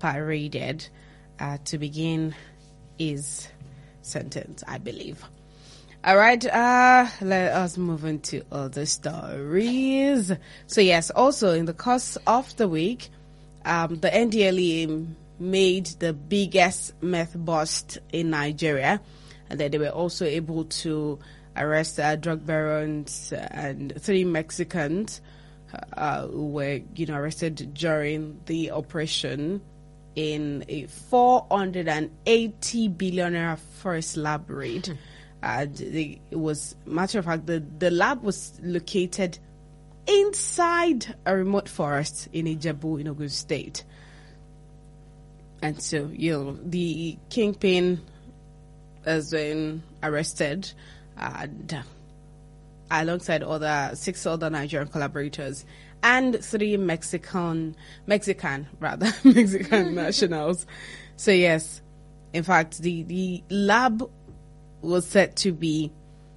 paraded to begin his sentence, I believe. All right, let us move into other stories. So yes, also in the course of the week, the NDLEA made the biggest meth bust in Nigeria, and then they were also able to arrest drug barons and 3 Mexicans who were, arrested during the operation in a 480 billion forest lab raid. It was, matter of fact, the lab was located inside a remote forest in Ijebu in Ogun State. And so, the kingpin has been arrested and alongside 6 other Nigerian collaborators and 3 Mexican nationals. So yes, in fact, the lab was said to be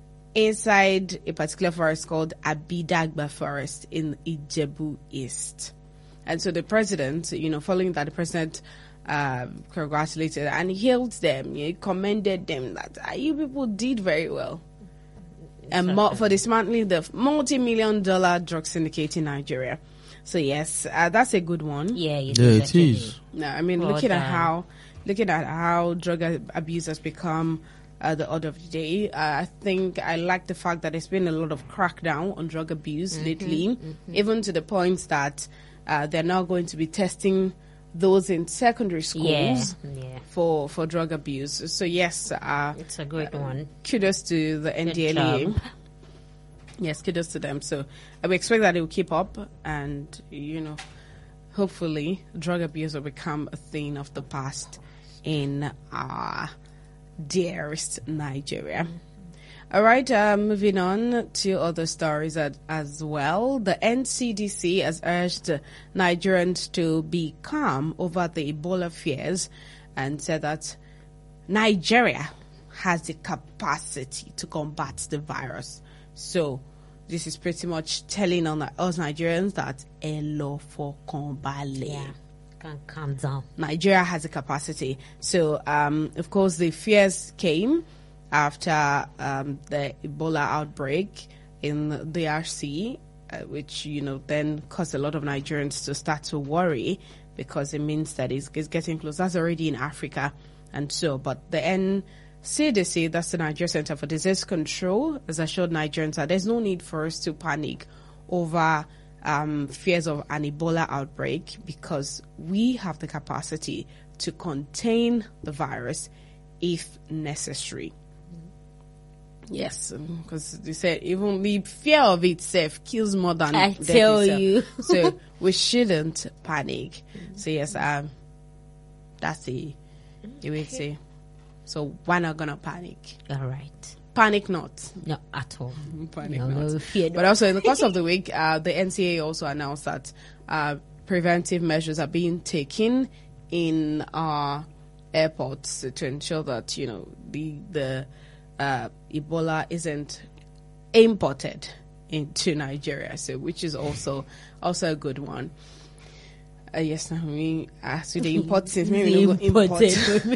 inside a particular forest called Abidagba Forest in Ijebu East. And so the president, following that, the president congratulated and hailed them, he commended them that you people did very well. And for dismantling the multi-million-dollar drug syndicate in Nigeria. So yes, that's a good one. Yeah, it is. No, I mean, looking at how drug abuse has become the order of the day, I think I like the fact that there's been a lot of crackdown on drug abuse lately, even to the point that they're now going to be testing those in secondary schools for drug abuse. So yes, it's a great one. Kudos to the NDLEA. Yes, kudos to them. So we expect that it will keep up, and hopefully drug abuse will become a thing of the past in our dearest Nigeria. All right, moving on to other stories as well. The NCDC has urged Nigerians to be calm over the Ebola fears and said that Nigeria has the capacity to combat the virus. So this is pretty much telling on us Nigerians that Elo for Kombale. Yeah, can calm down. Nigeria has the capacity. So, of course, the fears came after the Ebola outbreak in the DRC, which, then caused a lot of Nigerians to start to worry because it means that it's getting close. That's already in Africa. And so, but the NCDC, that's the Nigeria Center for Disease Control, has assured Nigerians that there's no need for us to panic over fears of an Ebola outbreak because we have the capacity to contain the virus if necessary. Yes, because they said even the fear of itself kills more than I death tell itself. you. So we shouldn't panic. So yes, that's the way to say. So we're not gonna panic. All right. Panic not. No, at all. Panic No, not. fear But also in the course of the week, the NCA also announced that preventive measures are being taken in our airports to ensure that the Ebola isn't imported into Nigeria, so which is also a good one. Yes, I mean, so the import things, maybe we go import.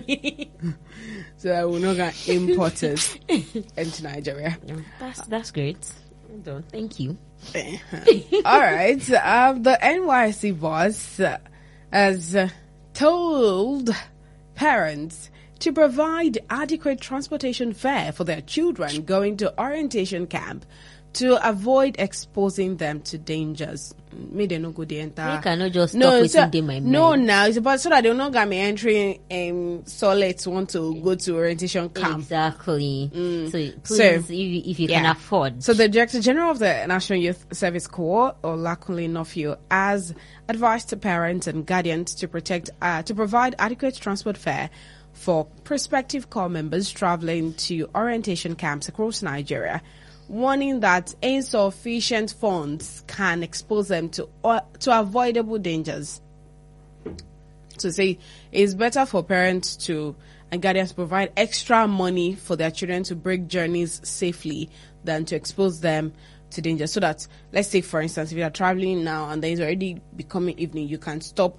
So I will not get imported into Nigeria. That's great. Well, thank you. All right. The NYSC boss has told parents to provide adequate transportation fare for their children going to orientation camp to avoid exposing them to dangers. Me they no go dey enter. You cannot just stop within my mind. No, now it's about so that they'll not get me entering solids want to go to orientation camp. Exactly. So please, if you can afford. So the Director General of the National Youth Service Corps, Olakunle Nofio, has advised to parents and guardians to provide adequate transport fare for prospective corps members traveling to orientation camps across Nigeria, warning that insufficient funds can expose them to avoidable dangers. So say it's better for parents and guardians to provide extra money for their children to break journeys safely than to expose them to danger. So that, let's say, for instance, if you are traveling now and then it's already becoming evening, you can stop